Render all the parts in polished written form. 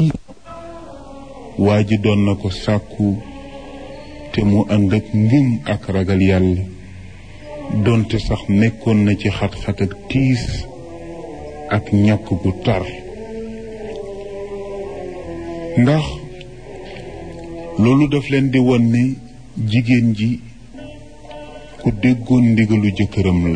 waa ji doon na ko sàkku te mu ànd ak ngëm ak ragal yàlla donte sax nekkoon na ci xat-xat ak tiis ak ñàkk gu tar ndax loolu daf leen di won ne jigéen ji ku déggoon ndigalu jëkkëram la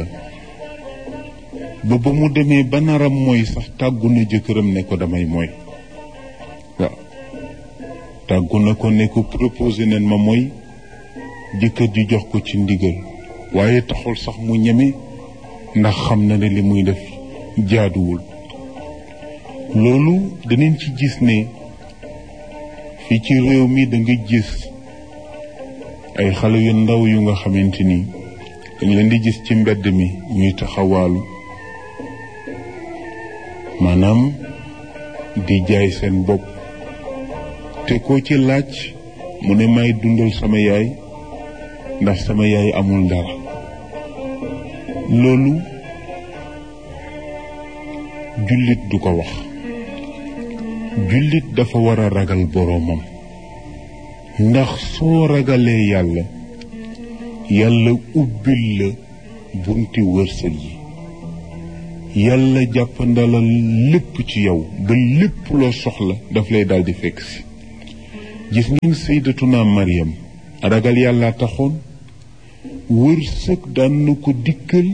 ba mu demee ba naram mooy sax tàggu na jëkkëram ne ko damay mooy waaw tàggu na ko ne ko proposé nen ma mooy jëkkër ji jox ko ci ndigal waaye taxul sax mu ñeme ndax xam na ne li muy def jaaduwul loolu danañ ci gis ne fii ci réew mi da nga gis ay xale yu ndaw yu nga xamante ni dañ leen di gis ci mbedd mi ñuy taxawaalu maanaam di jaay seen bopp te koo ci laaj mu ne may dundal sama yaay ndax sama yaay amul dara loolu jullit du ko wax jullit dafa war a ragal boroomam ndax soo ragalee yàlla yàlla ubbil la bunti wërsëg yi yàlla jàppandalal lépp ci yow ba lépp loo soxla daf lay daldi fekk si gis ngeen sayyidatuna Maryam ragal yàlla taxoon wërsëg daan na ko dikkal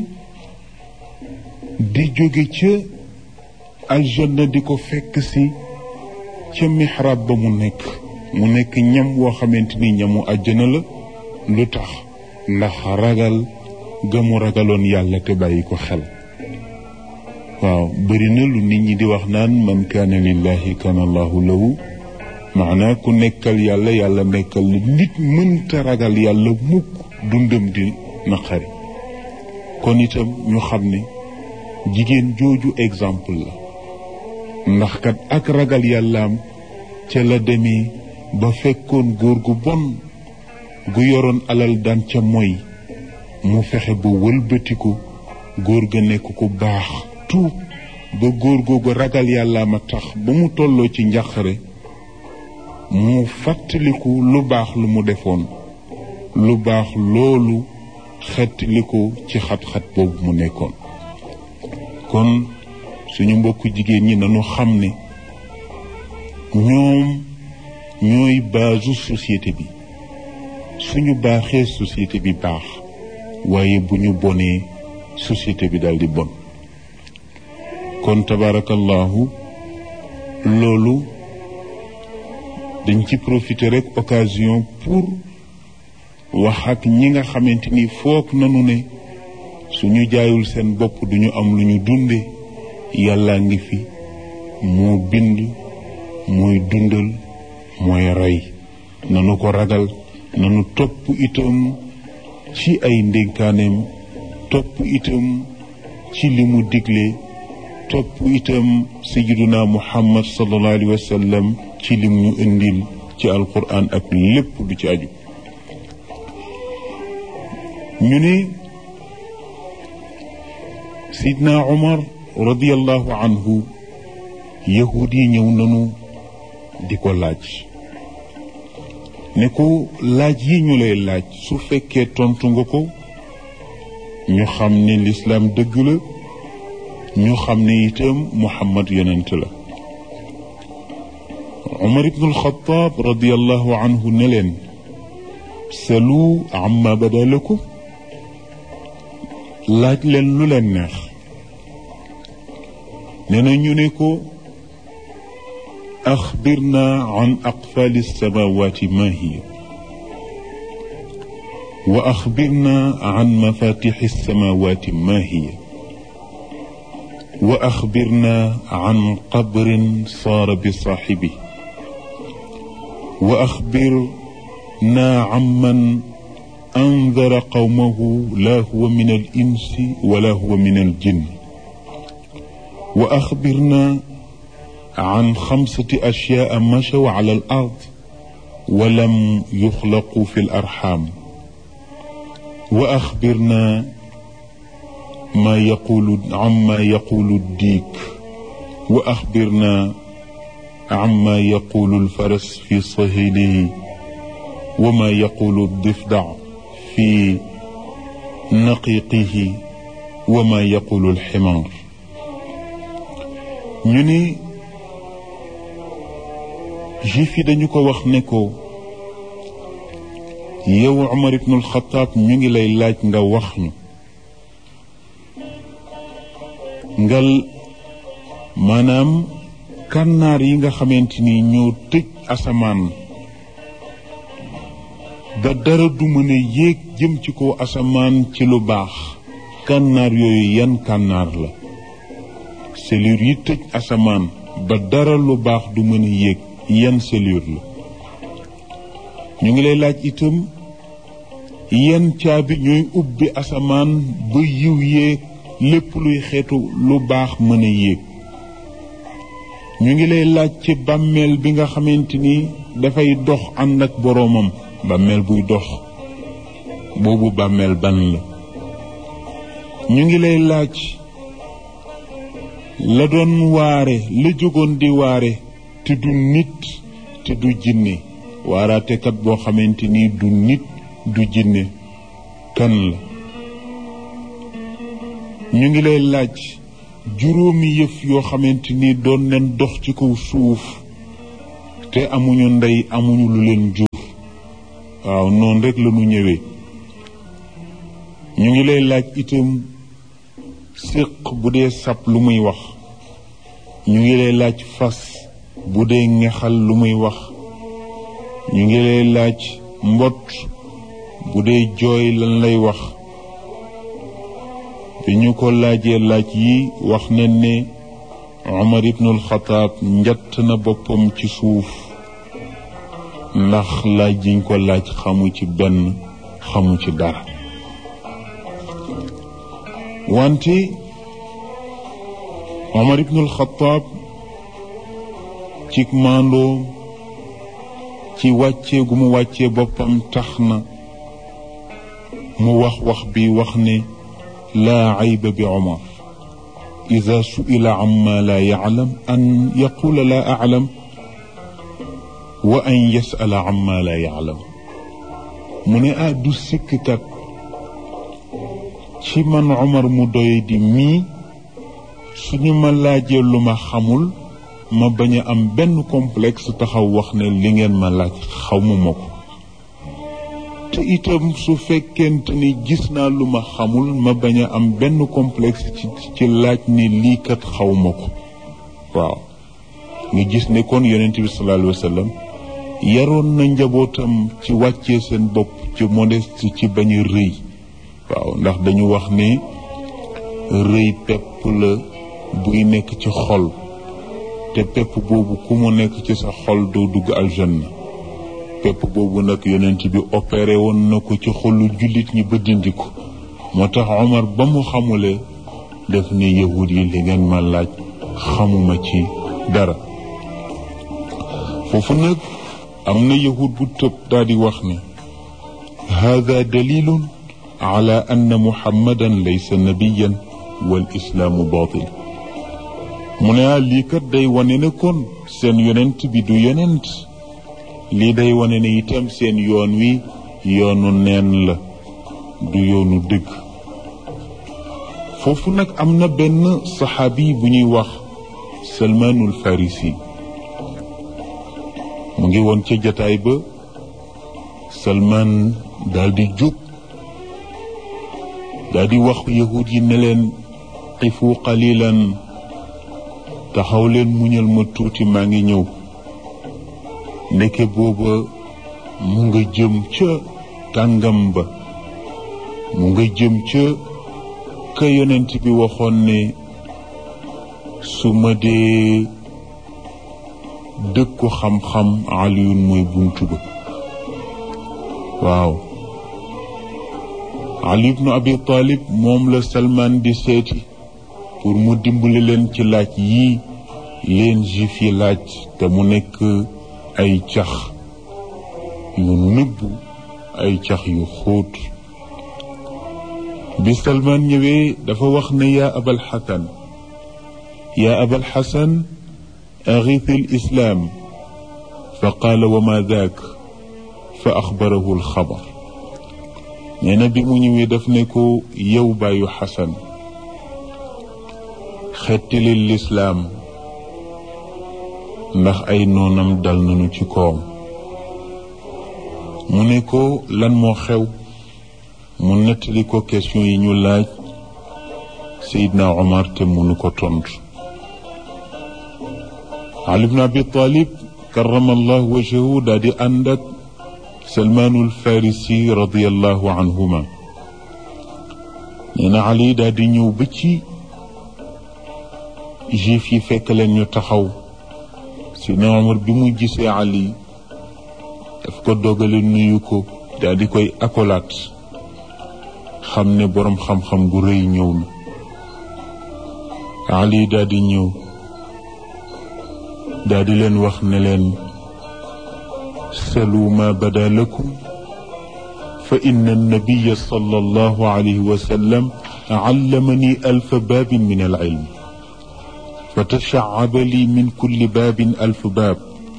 di jóge ca aljanna di ko fekk si ca mihrab ba mu nekk ñam woo xamante ni ñamu àjjana la lu tax ndax ragal ga mu ragaloon yàlla te bàyyi ko xel waaw bëri na lu nit ñi di wax naan man kaana lillahi kaana allahu lahu maanaa ku nekkal yàlla yàlla nekkal la nit mënta ragal yàlla mukk dundam di naqari kon itam ñu xam ne jigéen jooju exemple la ndax kat ak ragal yàllaam ca la demee ba fekkoon góor gu bon gu yoroon alal daan ca moy mu fexe ba wëlbatiku góor ga nekk ku baax tuub ba góor googu ragal yàllaam a tax ba mu tolloo ci njàqare mu fàttaliku lu baax lu mu defoon lu baax loolu xettaliku ci xat-xat boobu mu nekkoon kon suñu mbokku jigéen ñi nañu xam ne ñoom ñooy baasu société bi suñu baaxee société bi baax waaye bu ñu bonee société bi daldi bon kon tabarakallahu loolu dañ ci profiter rek occasion pour wax ak ñi nga xamante ni foog nanu ne suñu jaayul seen bopp duñu am lu ñu dunde yàlla ngi fi moo bind mooy dundal mooy rey nanu ko ragal nanu topp itam ci ay ndénkaaneem topp itam ci li mu digle topp itam sayyiduna muhammad sallallahu alayhi wa sallam ci lim ñu indil ci alquran ak lépp lu ci aju ñu ne sidna umar radiyallahu anhu yahud yi ñëw nanu di ko laaj ne ko laaj yi ñu lay laaj su fekkee tontu nga ko ñu xam ne lislaam dëgg la ñu xam ne itam muhammad yonent la umar ibn al-Khattab radiyallahu anhu ne leen salu amma bada lakum laaj leen lu leen neex nee na ñu ne ko axbirna an aqfali as-samawati ma hiya wa axbirna an mafatixi as-samawati ma hiya wa axbirna an qabrin saara bi saaxibi wa axbirna amman anzara qawmahu la huwa min al insi wala huwa min al jinn wa axbirna an xamsati ashyaa machaw ala al ard wa lam yuxlaqu fi al arxam wa axbirna amma yaqulu diik wa axbirna amma yaqulu alfaras fi sahilihi wa ma yaqulu aldifda fi naqiqihi wa ma yaqulu alximaar. ñu ni juif yi dañu ko wax ne ko yow Umar ibn al-Khattab ñu ngi lay laaj nga wax ñu ngal maanaam kànnaar yi nga xamante ni ñoo tëj asamaan ba dara du mën a yéeg jëm ci kaw asamaan ci lu baax, kànnaar yooyu yan kànnaar la? cellule yi tëj asamaan ba dara lu baax du mën a yéeg yan cellule la? ñu ngi lay laaj itam yan caabi ñooy ubbi asamaan ba yiw yéeg lépp luy xeetu lu baax mën a yéeg? ñu ngi lay laaj ci bàmmeel bi nga xamante ni dafay dox ànd ak boroomam, bàmmeel buy dox boobu bàmmeel ban la? ñu ngi lay laaj la doon waare, la jógoon di waare te du nit te du jinne, waaraatekat boo xamante ni du nit du jinne, kan la? ñu ngi lay laaj juróomi yëf yoo xamante ni doon leen dox ci kaw suuf te amuñu ndey amuñu lu leen jur, waaw noonu rek la ñu ñëwee. ñu ngi lay laaj itam séq bu dee sab lu muy wax, ñu ngi lay laaj fas bu dee ngexal lu muy wax, ñu ngi lay laaj mbott bu dee jooy lan lay wax. bi ñu ko laajee laaj yi wax na ne Umar ibnul Xataab njatt na boppam ci suuf ndax laaj yiñ ko laaj xamu ci benn, xamu ci dara. wante Umar ibnul Xataab ci maandoo ci wàccee gu mu wàccee boppam tax na mu wax bi wax ne laa ayba bi Umar ida su'ila amma la ya'lam an yaqula la a'lam wa an yas'ala amma la ya'lam. mu ne du sikkkat ci man Umar mu doy di mii suñu ma laajee lu ma xamul ma bañ a am benn complexe taxaw wax ne li ngeen ma laaj xamuma ko, te itam su fekkente ni gis naa lu ma xamul ma bañ a am benn complexe ci laaj ni lii kat xawma ko. waaw nga gis ne kon yonent bi sallallahu alayhi wa sallam yaroon na njabootam ci wàccee seen bopp, ci modeste, ci bañ a rëy. waaw ndax dañu wax ne rëy pepp la buy nekk ci xol, te pepp boobu ku mu nekk ci sa xol doo dugg aljanna. pepp boobu nag yonent bi opéré woon na ko ci xolu jullit ñi ba dindi ko. moo tax Omar ba mu xamulee def ne yahud yi li ngeen ma laaj xamuma ci dara. foofu nag am na yahud bu tëb daal di wax ne hada dalilun ala anna muhammadan laysa nabiyan wal islaamu baatil. mu ne lii kat day wane ne kon seen yonent bi du yonent, lii day wane ne itam seen yoon wi yoonu neen la, du yoonu dëgg. foofu nag am na benn saxaabi bu ñuy wax Salmaanul Farisi, mu ngi woon ca jataay ba. Salmaan daal di jóg daal di wax yahud yi ne leen qifu qalilan, taxaw leen muñal ma tuuti maa ngi ñëw. ndeke booba mu nga jëm ca kàngam ba, mu nga jëm ca ka yonent bi waxoon ne su ma dee dëkku xam-xam Aliyun mooy buntu ba. waaw Ali ibnu Abi Talib moom la Salman di seeti pour mu dimbali leen ci laaj yii leen juif yi laaj, te mu nekk ay cax yu nëbbu, ay cax yu xóot. bi Salman ñëwee dafa wax ne yaa Abal Xasan أغث الإسلام فقال وما ذاك فأخبره الخبر. نينا بي مو ñëwé daf ne ko yow baayu Xasan xettali lislaam ndax ay noonam dal nañu ci koom. mu ne ko lan moo xew, mu nettali ko question yi ñu laaj Seydina Omar te munu ko tontu. Ali ibn Abi Talib karamallahu wajhahu daa di ànd ak Salmaanul Farisi radiyallahu anhuma. nee na Ali daa di ñëw ba ci juif yi fekk leen ñu taxaw. Seydina Omar bi mu gisee Ali daf ko dogale nuyu ko daa di koy akolaat, xam ne boroom xam-xam gu rëy ñëw na. Ali daa di ñëw daa di leen wax ne leen salu ma bada lakum fa inna annabiya sallallahu alayhi wa sallam allamani alfa baabin min al-ilm fa tasha'aba li min kulli baabin alf baab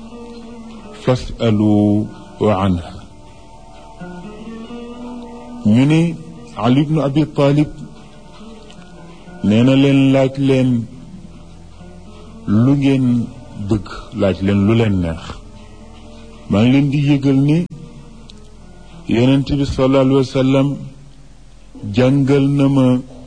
fasalu anha. ñu ne Ali ibn Abi Talib nee na leen laaj leen lu ngeen bëgg, laaj leen lu leen neex. maa ngi leen di yëgal ni Yonent bi sallallahu alayhi wa sallam jàngal na ma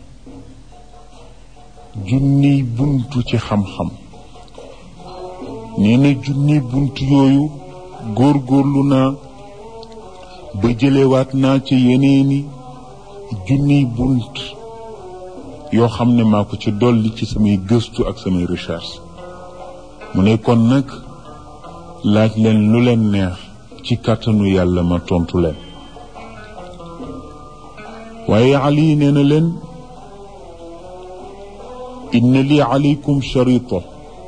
junniy buntu ci xam-xam. nee na junniy buntu yooyu góorgóorlu naa ba jëlewaat naa ci yeneeni junniy bunt yoo xam ne maa ko ci dolli ci samay gëstu ak samay recherche. mu ne kon nag laaj leen lu leen neex ci kàttanu yàlla ma tontu leen. waaye Ali nee na leen inna li alaykum sharita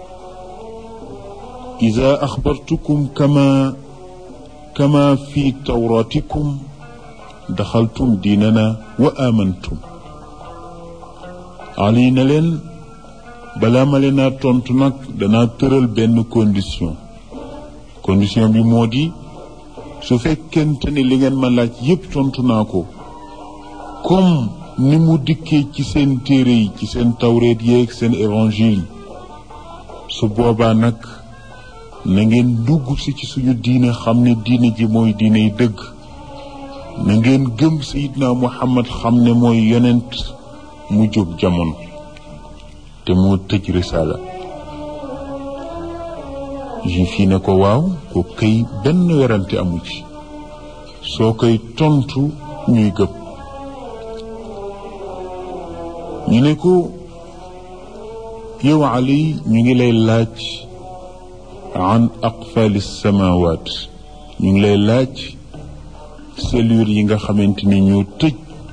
ida axbartukum kama fi tawratikum daxaltum diinana wa amantum. Ali na leen balaa ma leen a tontu nag danaa tëral benn condition bi moo di su fekkente ne li ngeen ma laaj yépp tontu naa ko comme ni mu dikkee ci seen téere yi, ci seen tawreet yeeg seen évangile, su boobaa nag na ngeen dugg si ci suñu diine, xam ne diine ji mooy diiney dëgg. na ngeen gëm Seydina Muhammad, xam ne mooy yonent mu jóg jamono te moo tëj risaala. juif yi ne ko waaw, ko kay benn werante amu ci, soo koy tontu ñuy gëm. ñu ne ko yow Ali ñu ngi lay laaj an aqfali samawaat, ñu ngi lay laaj cellule yi nga xamante ni ñoo tëj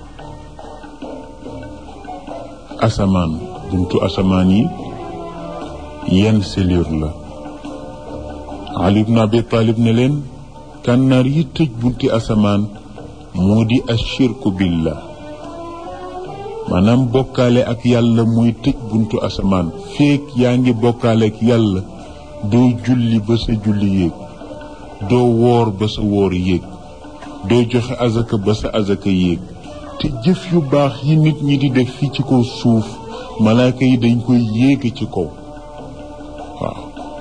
asamaan, buntu asamaan yi yenn cellule la. Ali ibn Abi Talib ne leen kànnaar yi tëj bunti asamaan moo di ashirku billah, maanaam bokkaale ak yàlla muy tëj buntu asamaan. feek yaa ngi bokkaale ak yàlla doo julli ba sa julli yéeg, doo woor ba sa woor yéeg, doo joxe azaka ba sa azaka yéeg. te jëf yu baax yi nit ñi di def fii ci kaw suuf malaaka yi dañ koy yéege ci kaw. waaw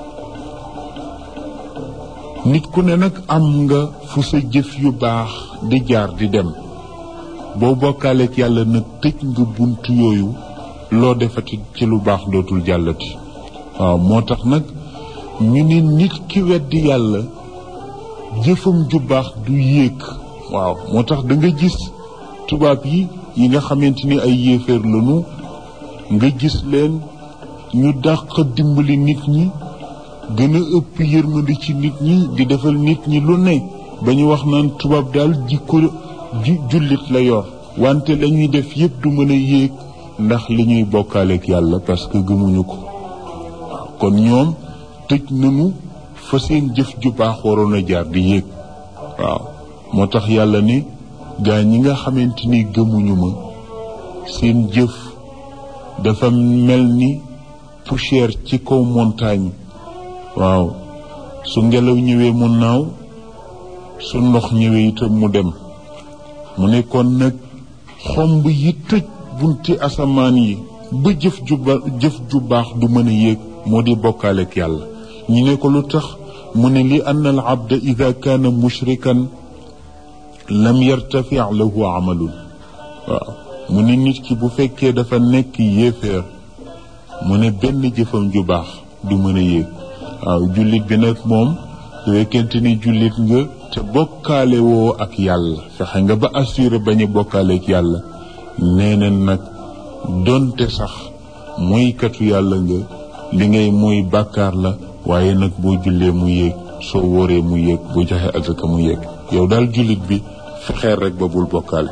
nit ku ne nag am nga fu sa jëf yu baax di jaar di dem. boo bokkaaleek yàlla nag tëj nga bunt yooyu, loo defati ci lu baax dootul jàllati. waaw moo tax nag ñu ne nit ki weddi yàlla jëfam ju baax du yéeg. waaw moo tax da nga gis tubaab yi nga xamante ni ay yéeféer lañu, nga gis leen ñu dàq dimbali nit ñi, gën a ëpp yërmandi ci nit ñi, di defal nit ñi lu ne, ba ñu wax naan tubaab daal jikko jullit la yor, wante lañuy def yépp du mën a yéeg ndax li ñuy bokkaaleek yàlla parce que gëmuñu ko. kon ñoom tëj nañu fa seen jëf ju baax waroon a jaar di yéeg. waaw moo tax yàlla ne gaa ñi nga xamante ni gëmuñu ma seen jëf dafa mel ni poussière ci kaw montagne waaw su ngelaw ñëwee mu naaw su ndox ñëwee itam mu dem mu ne kon nag xomb yi tëj bunti asamaan yi ba jëf ju baax du mën a yéeg moo di bokkaaleek yàlla ñu ne ko lu tax mu ne li anna al abda ida kaana mushrikan lam yartafi lahu amalun waaw mu ne nit ki bu fekkee dafa nekk yéeféer mu ne benn jëfam ju baax du mën a yéeg waaw jullit bi nag moom su fekkente ni jullit nga te bokkaale woo ak yàlla fexe nga ba assuré bañ a bokkaale ak yàlla nee na nag donte sax moykatu yàlla nga li ngay mooy bàkkaar la waaye nag boo jullee mu yéeg soo wóoree mu yéeg boo joxe azaka mu yéeg yow daal jullit bi fexeel rek ba bul bokkaale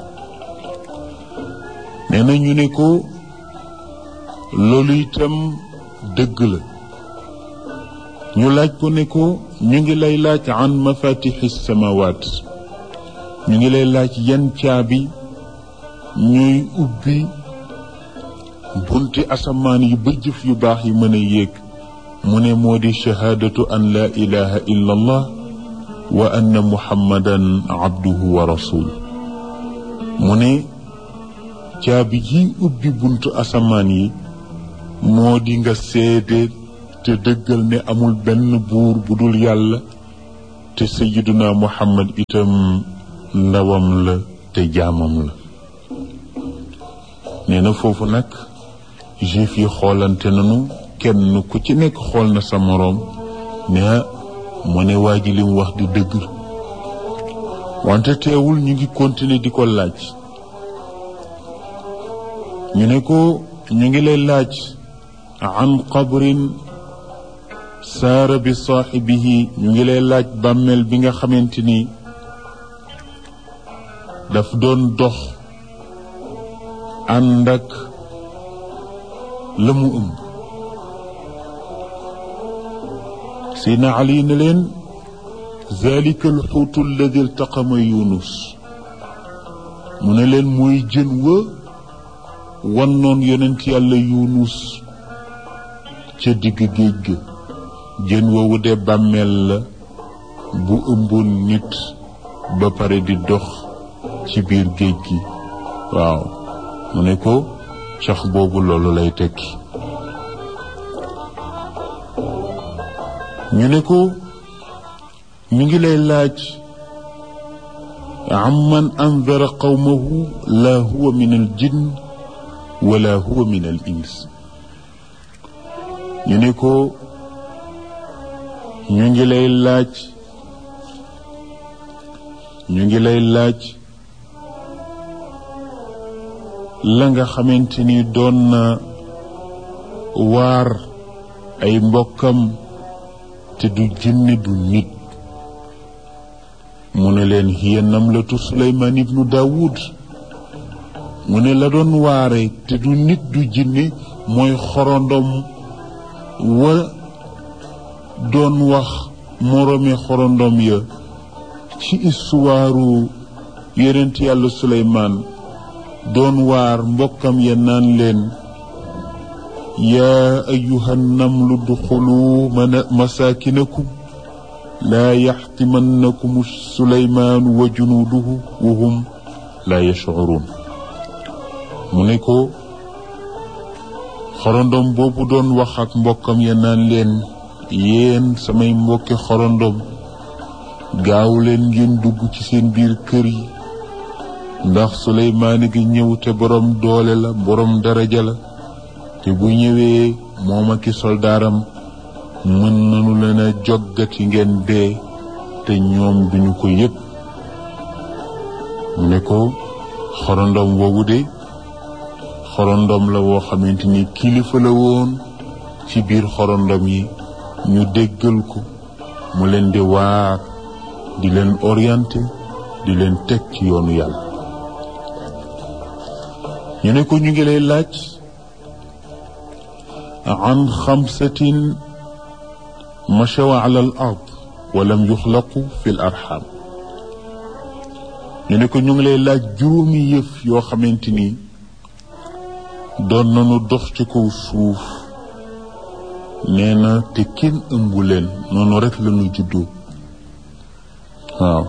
nee na ñu ne ko loolu itam dëgg la ñu laaj ko ne ko ñu ngi lay laaj an mafatixi samawaat ñu ngi lay laaj yan caabi ñuy ubbi bunti asamaan yi ba jëf yu baax yi mën a yéeg mu ne moo di shahaadatu an la ilaha illa allah wa anna muhammadan abduhu wa rasul mu ne caabi yi ubbi buntu asamaan yi moo di nga seede te dëggal ne amul benn buur bu dul yàlla te sayyiduna muhammad itam ndawam la te jaamam la nee na foofu nag juif yi xoolante nanu kenn ku ci nekk xool na sa moroom ne mu ne waa ji li mu wax di dëgg wante teewul ñu ngi continuer di ko laaj ñu ne ko ñu ngi lay laaj an qabrin saara bi saaxibihi ñu ngi lay laaj bàmmeel bi nga xamante ni daf doon dox ànd ak la mu ëmb Seydina Ali ne leen zalika alxuutu alladi iltaqama Yunus mu ne leen mooy jën wa wannoon yonent yàlla Yunus ca digg géej ga jën woowu de bàmmeel la bu ëmboon nit ba pare di dox ci biir géej gi waaw mu ne ko cax boobu loolu lay tekki ñu ne ko ñu ngi lay laaj amman anzara qawmahu la huwa min al jinn wala huwa min al ins ñu ne ko ñu ngi lay laaj la nga xamante ni doon na waar ay mbokkam te du jinne du nit mu ne leen hiya namlatu Suleymaan ibnu Daawud mu ne la doon waare te du nit du jinne mooy xorondom wa doon wax moroomi xorondom ya ci istuwaaru yonent yàlla Suleymaan doon waar mbokkam ya naan leen yaa ayyuha namlu duxulu masaakinakum laa yaxtimannakum Suleymaanu wa junuuduhu wa hum laa yashcuruun mu ne ko xorondom boobu doon wax ak mbokkam ya naan leen yéen samay mbokki xorondom gaaw leen ngeen dugg ci seen biir kër yi ndax Suleymaan gi ñëw te borom doole la borom daraja la te bu ñëwee moom ak i soldaaram mën nañu leen a joggati ngeen dee te ñoom duñu ko yëg mu ne ko xorondom woowu de xorondom la woo xamante ni kilifa la woon ci biir xorondom yi ñu déggal ko mu leen di waar di leen orienté di leen teg ci yoonu yàlla ñu ne ko ñu ngi lay laaj an xamsatin machaw ala al ard walam yuxlaqu fi l arxam ñu ne ko ñu ngi lay laaj juróomi yëf yoo xamante ni doon nañu dox ci kaw suuf nee na te kenn ëmbu leen noonu rek la ñu juddoo waaw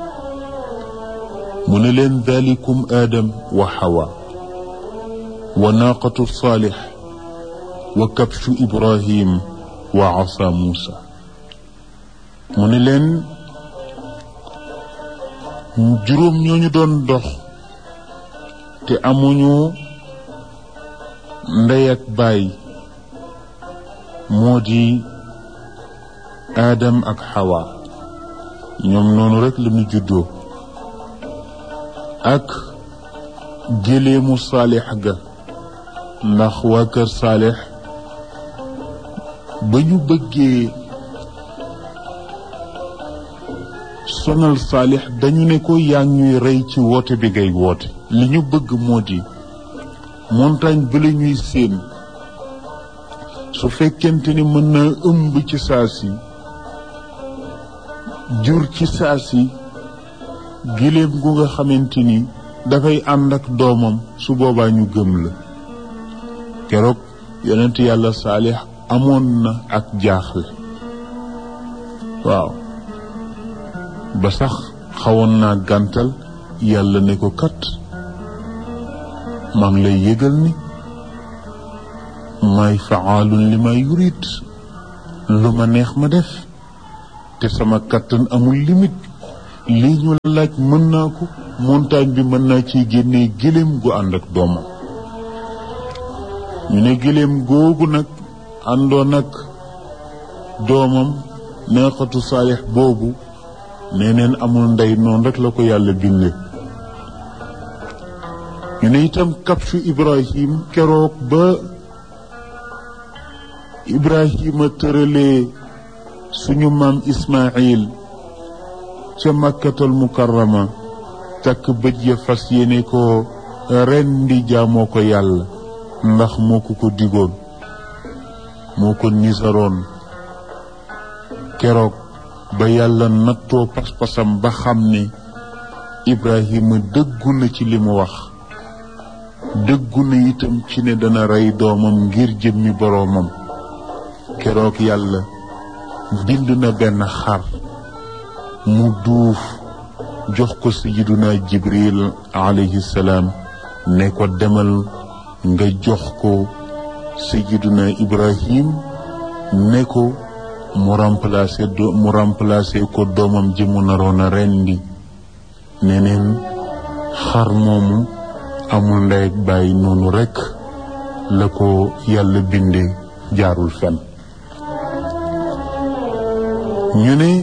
mu ne leen dalikum aadam wa xawa wa naaqatu saalix wa kabshu ibrahim wa asa muusa mu ne leen juróom ñooñu doon dox te amuñu ndey ak baay moo di aadam ak xawa ñoom noonu rek la ñu juddoo ak géléemu saalix ga ndax waa kër saalix ba ñu bëggee sonal saalix dañu ne ko yaa ñuy rey ci woote bi ngay woote li ñu bëgg moo di montagne bi la ñuy séen su fekkente ni mën na ëmb ci saa si jur ci saa si giléem gu nga xamante ni dafay ànd ak doomam su boobaa ñu gëm la keroog yonent yàlla saalix amoon na ak jaaxle waaw ba sax xawoon naa gàntal yàlla ne ko kat maa ngi lay yëgal ni may faalun li may yurit lu ma neex ma def te sama kattan amul limite lii ñu laaj mën naa ko montagne bi mën naa ciy génnee gëléem gu ànd ak doomam ñu ne gëléem googu nag àndoon ak doomam neexatu saalix boobu nee neen amul ndey noonu rek la ko yàlla bindee ñu ne itam kabsu ibrahim keroog ba ibrahima tëralee suñu maam ismail ca makkatal mukarrama takk bëj ya fas yéene ko ren di jaamoo ko yàlla ndax moo ko digoon moo ko nisaroon keroog ba yàlla nattoo pas-pasam ba xam ne ibrahima dëggu na ci li mu wax dëggu na itam ci ne dana rey doomam ngir jëmmi boroomam keroog yàlla bind na benn xar mu duuf jox ko sayyiduna jibril alayhi salaam ne ko demal nga jox ko sayyiduna ibrahim ne ko mu remplacer ko doomam ji mu naroon a rendi neneen xar moomu amul ndey ak baay noonu rekk la ko yàlla bindee jaarul fen ñu ne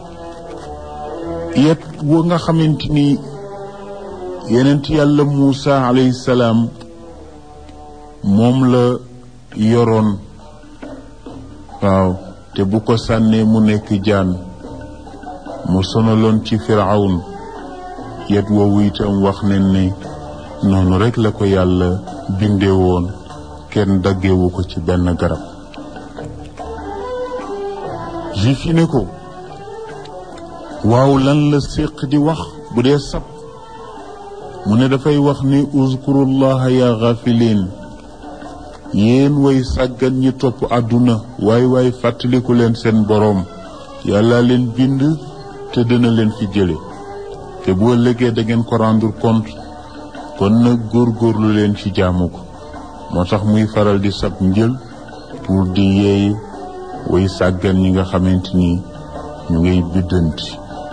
yet wa nga xamante ni yenent yàlla Muusa alayhi salaam moom la yoroon waaw te bu ko sànnee mu nekk jaan mu sonaloon ci Firawun yet woowu itam wax nañ ne noonu rekk la ko yàlla bindee woon kenn daggewu ko ci benn garab juif yi ne ko waaw lan la séq di wax bu dee sab mu ne dafay wax ni uzkurullaha ya ghafilin yéen way sàggan ñi topp àdduna waay fàttaliku leen seen boroom yàlla leen bind te dina leen fi jële te bu ëllëgee da ngeen ko rendre compte kon nag góorgóorlu leen ci jaamu ko moo tax muy faral di sab njël pour di yeey way sàggan ñi nga xamante ni ñu ngay biddanti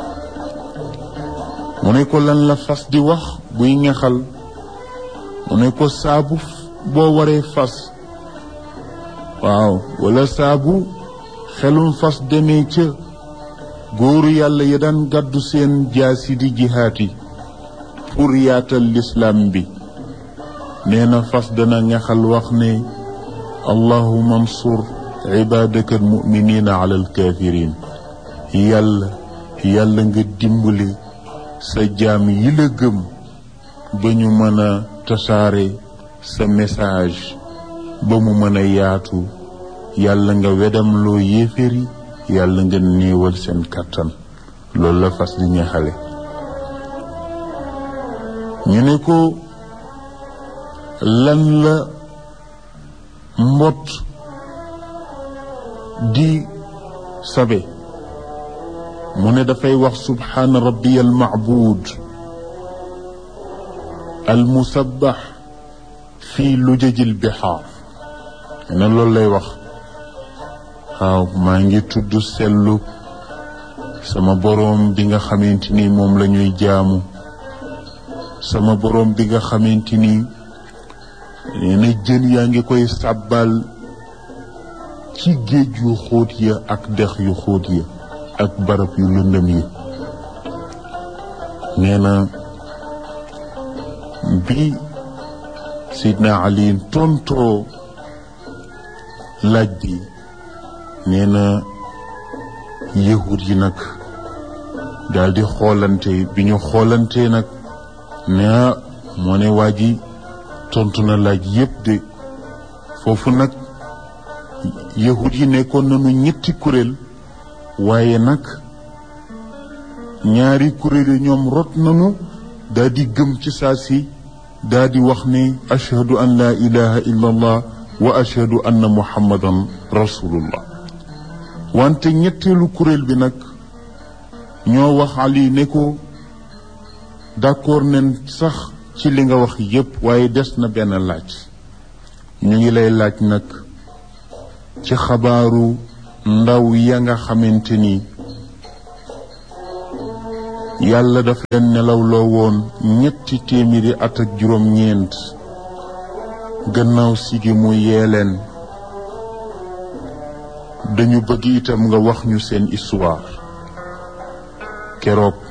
mu ne ko lan la fas di wax buy ngexal mu ne ko saabu boo waree fas waaw wala saabu xelum fas demee ca góoru yàlla ya daan gàddu seen jaasi di jihaati pour yaatal lislaam bi nee na fas dana ngexal wax ne allahumma ansur ibadaka almuminina ala alkafirin yàlla nga dimbali sa jaam yi la gëm ba ñu mën a tasaare sa message ba mu mën a yaatu yàlla nga wedam loo yéeféri yàlla nga néewal seen kàttan loolu la fas di ñaxale ñu ne ko lan la mbott di sabe mu ne dafay wax subhaana rabbiya almacbuud almusabbax fii lujaji lbixaar ne loolu lay wax waaw maa ngi tudd sellu sama boroom bi nga xamante ni moom la ñuy jaamu sama boroom bi nga xamante ni nee na jën yaa ngi koy sàbbal ci géej yu xóot ya ak dex yu xóot ya ak barab yu lëndëm yi nee na bi Seydina Ali tontoo laaj bi nee na yahud yi nag daal di xoolante bi ñu xoolantee nag ne moo ne waa ji tontu na laaj yépp de foofu nag yahud yi nekkoon nañu ñetti kuréel waaye nag ñaari kuréel yi ñoom rot nañu daal di gëm ci saa si daal di wax ne ashhadu an la ilaha illa allah wa ashhadu anna muhammadan rasulullah wante ñetteelu kuréel bi nag ñoo wax Ali ne ko d'accord nañ sax ci li nga wax yépp waaye des na benn laaj ñu ngi lay laaj nag ci xabaaru ndaw ya nga xamante ni yàlla dafa leen nelawloo woon 300 at ak juróom-ñeent gannaaw sigi mu yee leen dañu bëgg itam nga wax ñu seen histoire keroog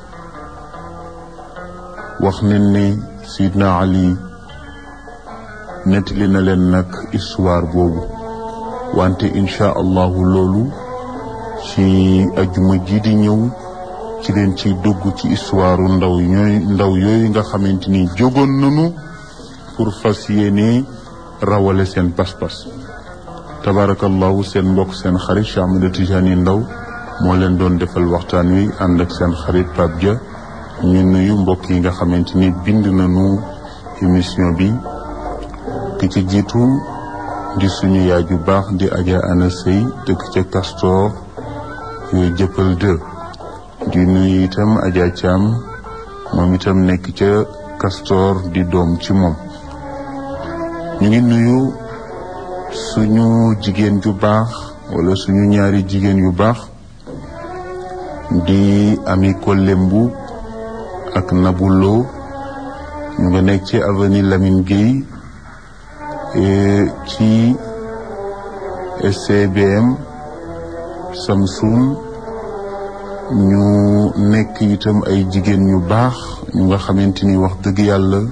wax nañ ne Sidna Ali nettali na leen nag histoire boobu wante incha allahu loolu ci ajuma ji di ñëw ci leen ci dugg ci histoire ndaw yooyu nga xamante ni jógoon nañu pour fas yéene rawale seen pas-pas tabarakallahu seen mbokk seen xarit Cheikh Ahmed Tidiane Ndaw moo leen doon defal waxtaan wi ànd ak seen xarit Pape Dia ñu nuyu mbokk yi nga xamante ni bind nañu émission bi ki ci jiitu di suñu yaay ju baax di Adja Ana Sey dëkk ca Castor yooyu jëppal 2 di nuyu itam Adja Thiam moom itam nekk ca Castor di doom ci moom ñu ngi nuyu suñu jigéen ju baax wala suñu ñaari jigéen yu baax di Ami Kolembu ak Nabulo ñu nga nekk ci avenue Lamine Gueye ci SCBM Samsung ñu nekk itam ay jigéen ñu baax ñu nga xamante ni wax dëgg yàlla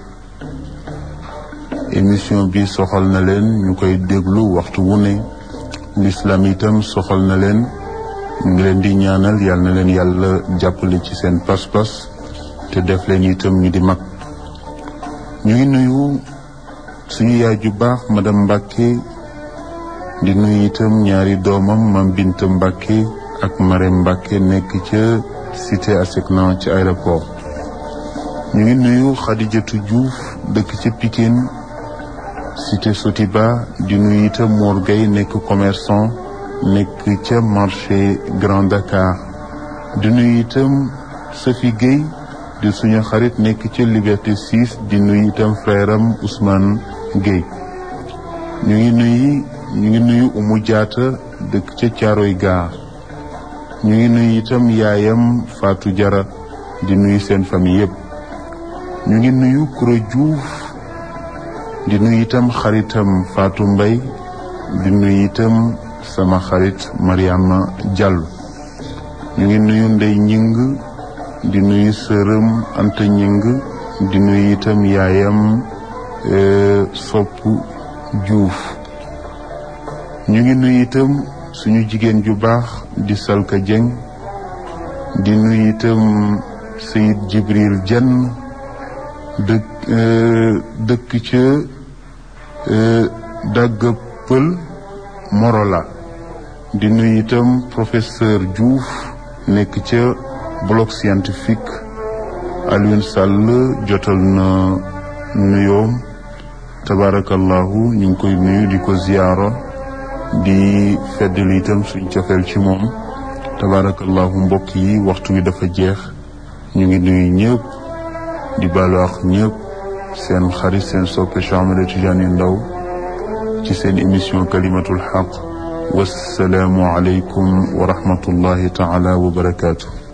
émission bi soxal na leen ñu koy déglu waxtu wu ne l'islam itam soxal na leen ñu ngi leen di ñaanal yal na leen yàlla jàppale ci seen pas-pas te def leen itam ñu di mag ñu ngi nuyu suñu yaay ju baax madame Mbacke di nuyu itam ñaari doomam Mam Binta Mbacke ak Marème Mbacke nekk ca cité Asecna ci aéroport ñu ngi nuyu Khadijatou Diouf dëkk ca Pikine cité Sotiba di nuyu itam Mor Gueye nekk commerçant nekk ca marché Grand Dakar di nuyu itam Sophie Gueye di suñu xarit nekk ca Liberté 6 di nuyu itam frère am Ousmane Gueye ñu ngi nuyu Oumou Diatta dëkk ca Thiaroye Gare ñu ngi nuyu itam yaayam Fatou Diarra di nuyu seen famille yëpp ñu ngi nuyu Koura Diouf di nuyu itam xaritam Fatou Mbaye di nuyu itam sama xarit Mariama Diallo ñu ngi nuyu Ndey Ñing di nuyu sërëm Anta Ñing di nuyu itam yaayam Sopp Diouf ñu ngi nuyu itam suñu jigéen ju baax di Salka Dieng di nuyu itam Seyid Jibril Dieng dëkk ca Dagga Pël Morola di nuyu itam professeur Diouf nekk ca bloc scientifique Alioune Sall jotal na nuyoom tabarakallahu ñu ngi koy nuyu di ko ziyaara di feddali itam suñ cofeel ci moom tabarakallahu. mbokk yi waxtu wi dafa jeex, ñu ngi nuyu ñëpp di baalu ak ñëpp. seen xarit seen soppe Cheikh Ahmed Tidiane Ndao ci seen émission kalimatul haq. wassalaamu aleykum wa rahmatullahi taala wa barakaatu.